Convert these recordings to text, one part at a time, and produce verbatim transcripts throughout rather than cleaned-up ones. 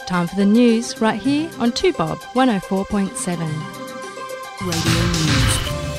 Time for the news right here on two Bob one oh four point seven. Radio News.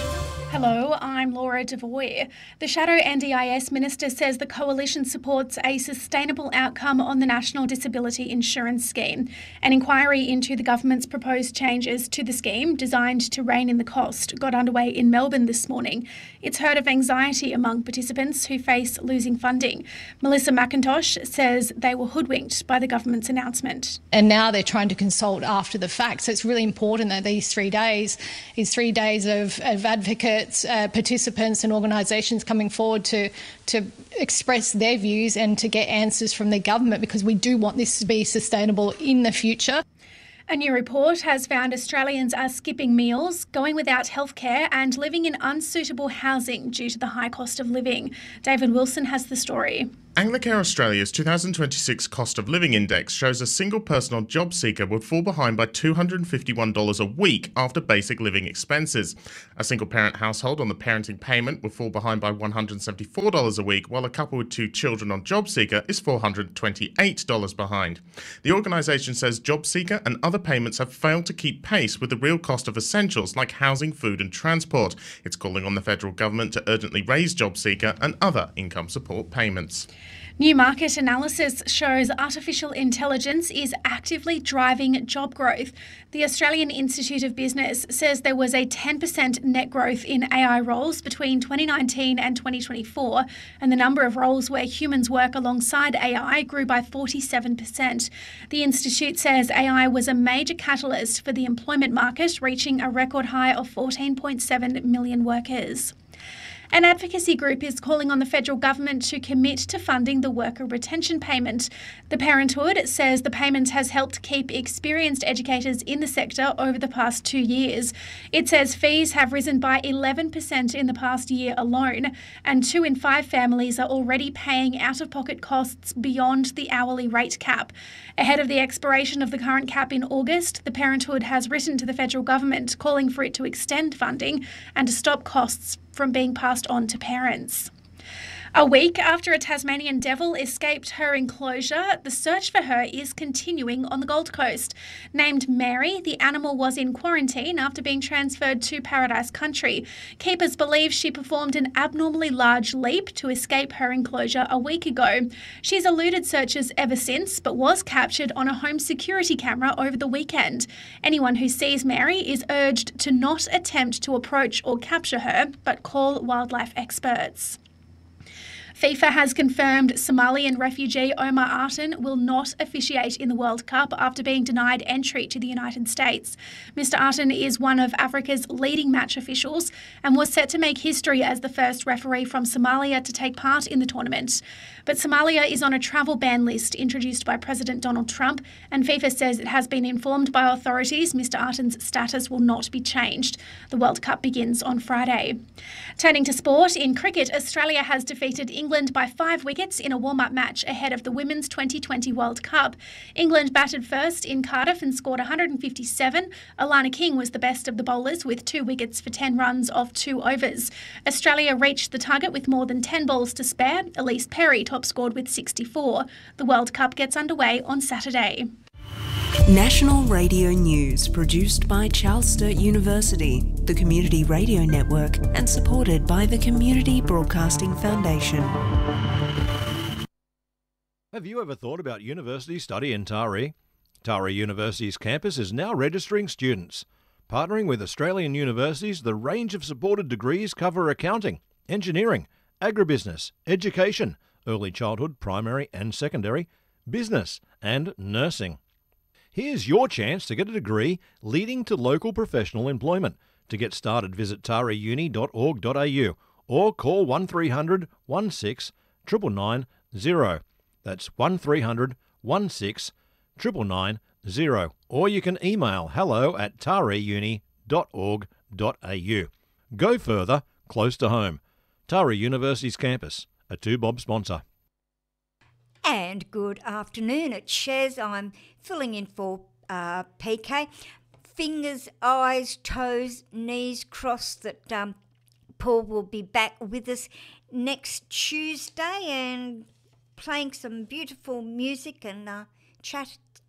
Hello, I'm Laura Devoy. The Shadow N D I S Minister says the Coalition supports a sustainable outcome on the National Disability Insurance Scheme. An inquiry into the government's proposed changes to the scheme, designed to rein in the cost, got underway in Melbourne this morning. It's heard of anxiety among participants who face losing funding. Melissa McIntosh says they were hoodwinked by the government's announcement. And now they're trying to consult after the fact. So it's really important that these three days, these three days of, of advocates, Uh, participants and organisations coming forward to to express their views and to get answers from the government, because we do want this to be sustainable in the future. A new report has found Australians are skipping meals, going without healthcare and living in unsuitable housing due to the high cost of living. David Wilson has the story. Anglicare Australia's two thousand twenty-six Cost of Living Index shows a single person or job seeker would fall behind by two hundred fifty-one dollars a week after basic living expenses. A single parent household on the parenting payment would fall behind by one hundred seventy-four dollars a week, while a couple with two children on job seeker is four hundred twenty-eight dollars behind. The organisation says job seeker and other payments have failed to keep pace with the real cost of essentials like housing, food and transport. It's calling on the federal government to urgently raise job seeker and other income support payments. New market analysis shows artificial intelligence is actively driving job growth. The Australian Institute of Business says there was a ten percent net growth in A I roles between twenty nineteen and twenty twenty-four, and the number of roles where humans work alongside A I grew by forty-seven percent. The Institute says A I was a major catalyst for the employment market, reaching a record high of fourteen point seven million workers. An advocacy group is calling on the federal government to commit to funding the worker retention payment. The Parenthood says the payment has helped keep experienced educators in the sector over the past two years. It says fees have risen by eleven percent in the past year alone, and two in five families are already paying out-of-pocket costs beyond the hourly rate cap. Ahead of the expiration of the current cap in August, the Parenthood has written to the federal government calling for it to extend funding and to stop costs from being passed on to parents. A week after a Tasmanian devil escaped her enclosure, the search for her is continuing on the Gold Coast. Named Mary, the animal was in quarantine after being transferred to Paradise Country. Keepers believe she performed an abnormally large leap to escape her enclosure a week ago. She's eluded searchers ever since, but was captured on a home security camera over the weekend. Anyone who sees Mary is urged to not attempt to approach or capture her, but call wildlife experts. FIFA has confirmed Somalian refugee Omar Artan will not officiate in the World Cup after being denied entry to the United States. Mister Artan is one of Africa's leading match officials and was set to make history as the first referee from Somalia to take part in the tournament. But Somalia is on a travel ban list introduced by President Donald Trump, and FIFA says it has been informed by authorities Mister Artan's status will not be changed. The World Cup begins on Friday. Turning to sport, in cricket, Australia has defeated England by five wickets in a warm-up match ahead of the Women's twenty twenty World Cup. England batted first in Cardiff and scored one hundred fifty-seven. Alana King was the best of the bowlers with two wickets for ten runs off two overs. Australia reached the target with more than ten balls to spare. Elise Perry top scored with sixty-four. The World Cup gets underway on Saturday. National Radio News, produced by Charles Sturt University, the Community Radio Network, and supported by the Community Broadcasting Foundation. Have you ever thought about university study in Taree? Taree University's campus is now registering students. Partnering with Australian universities, the range of supported degrees cover accounting, engineering, agribusiness, education, early childhood, primary and secondary, business, and nursing. Here's your chance to get a degree leading to local professional employment. To get started, visit taree uni dot org dot a u or call one three hundred sixteen nine nine nine zero. That's one three hundred sixteen nine nine nine zero. Or you can email hello at taree uni dot org dot a u. Go further, close to home. Taree University's campus, a two Bob sponsor. And good afternoon, it's Shez. I'm filling in for uh, P K. Fingers, eyes, toes, knees crossed that um, Paul will be back with us next Tuesday and playing some beautiful music and uh, chat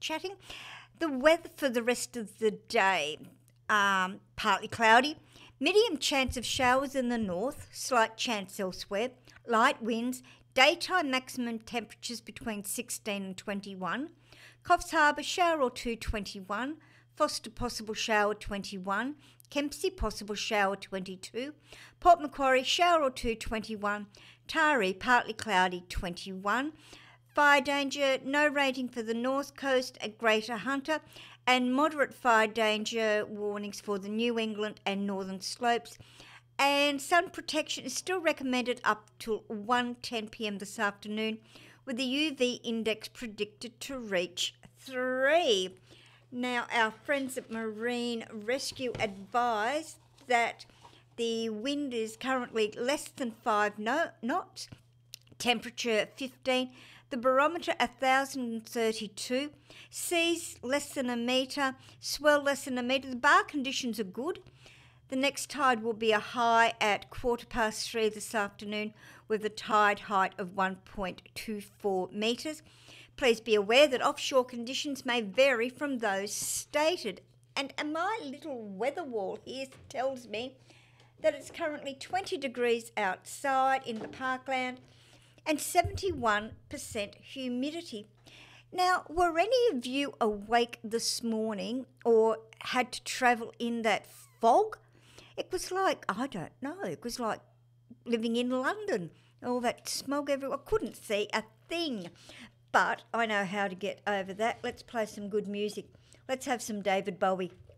chatting. The weather for the rest of the day, um, partly cloudy, medium chance of showers in the north, slight chance elsewhere, light winds, daytime maximum temperatures between sixteen and twenty-one, Coffs Harbour shower or two, twenty-one, Foster possible shower, twenty-one, Kempsey possible shower, twenty-two, Port Macquarie shower or two, twenty-one, Taree partly cloudy, twenty-one, fire danger, no rating for the north coast at Greater Hunter, and moderate fire danger warnings for the New England and northern slopes. And sun protection is still recommended up till one ten p m this afternoon, with the U V index predicted to reach three. Now, our friends at Marine Rescue advise that the wind is currently less than five knots, temperature fifteen, the barometer one thousand thirty-two, seas less than a metre, swell less than a metre. The bar conditions are good. The next tide will be a high at quarter past three this afternoon with a tide height of one point two four metres. Please be aware that offshore conditions may vary from those stated. And my little weather wall here tells me that it's currently twenty degrees outside in the parkland and seventy-one percent humidity. Now, were any of you awake this morning or had to travel in that fog? It was like, I don't know, it was like living in London. All that smog everywhere. I couldn't see a thing. But I know how to get over that. Let's play some good music. Let's have some David Bowie.